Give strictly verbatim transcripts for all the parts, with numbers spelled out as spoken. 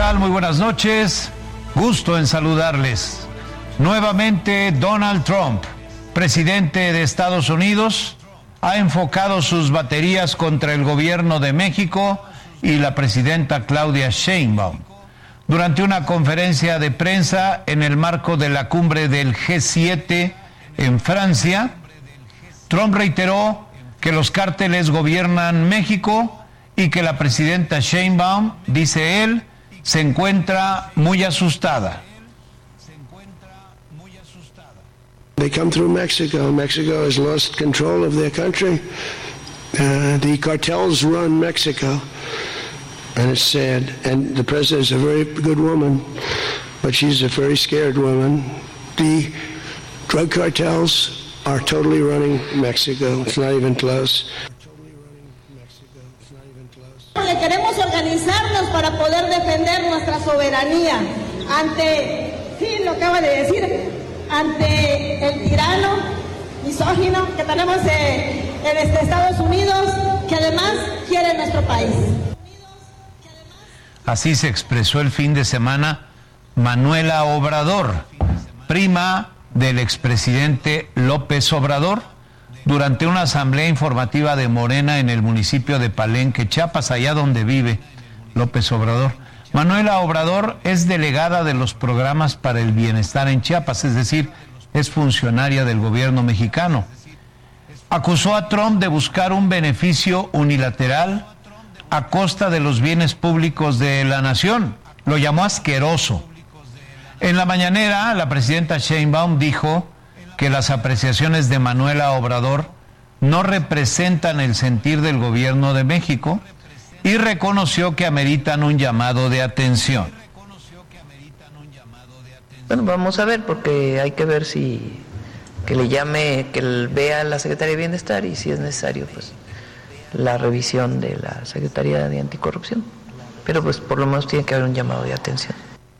tal? Muy buenas noches. Gusto en saludarles. Nuevamente, Donald Trump, presidente de Estados Unidos, ha enfocado sus baterías contra el gobierno de México y la presidenta Claudia Sheinbaum. Durante una conferencia de prensa en el marco de la cumbre del G siete en Francia, Trump reiteró que los cárteles gobiernan México y que la presidenta Sheinbaum, dice él, se encuentra muy asustada. They come through Mexico. Mexico has lost control of their country. Uh, the cartels run Mexico, and it's sad. And the president is a very good woman, but she's a very scared woman. The drug cartels are totally running Mexico. It's not even close. Le queremos organizarnos para poder defender nuestra soberanía ante, sí, lo acaba de decir, ante el tirano misógino que tenemos eh, en este Estados Unidos, que además quiere nuestro país. Así se expresó el fin de semana Manuela Obrador, prima del expresidente López Obrador, durante una asamblea informativa de Morena en el municipio de Palenque, Chiapas, allá donde vive López Obrador. Manuela Obrador es delegada de los programas para el bienestar en Chiapas, es decir, es funcionaria del gobierno mexicano. Acusó a Trump de buscar un beneficio unilateral a costa de los bienes públicos de la nación. Lo llamó asqueroso. En la mañanera, la presidenta Sheinbaum dijo que las apreciaciones de Manuela Obrador no representan el sentir del gobierno de México y reconoció que ameritan un llamado de atención. Bueno, vamos a ver, porque hay que ver si que le llame, que vea a la Secretaría de Bienestar y si es necesario, pues la revisión de la Secretaría de Anticorrupción. Pero pues por lo menos tiene que haber un llamado de atención.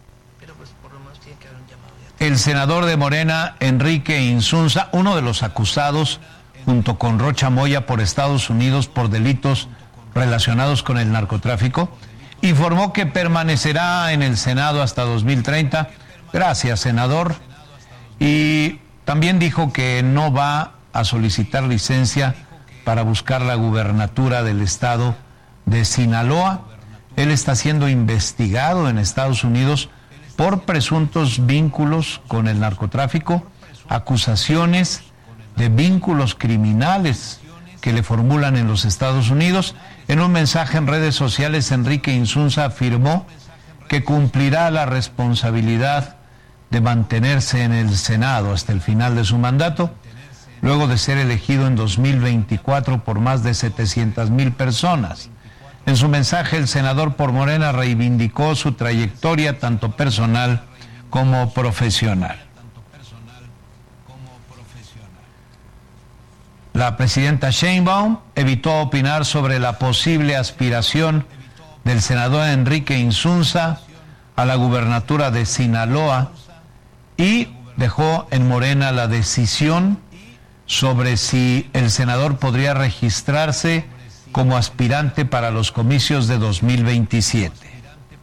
El senador de Morena, Enrique Insunza, uno de los acusados, junto con Rocha Moya, por Estados Unidos por delitos relacionados con el narcotráfico, informó que permanecerá en el Senado hasta dos mil treinta. Gracias, senador. Y también dijo que no va a solicitar licencia para buscar la gubernatura del estado de Sinaloa. Él está siendo investigado en Estados Unidos por presuntos vínculos con el narcotráfico, acusaciones de vínculos criminales que le formulan en los Estados Unidos. En un mensaje en redes sociales, Enrique Insunza afirmó que cumplirá la responsabilidad de mantenerse en el Senado hasta el final de su mandato, luego de ser elegido en dos mil veinticuatro por más de setecientas mil personas. En su mensaje, el senador por Morena reivindicó su trayectoria tanto personal como profesional. La presidenta Sheinbaum evitó opinar sobre la posible aspiración del senador Enrique Insunza a la gubernatura de Sinaloa y dejó en Morena la decisión sobre si el senador podría registrarse como aspirante para los comicios de dos mil veintisiete.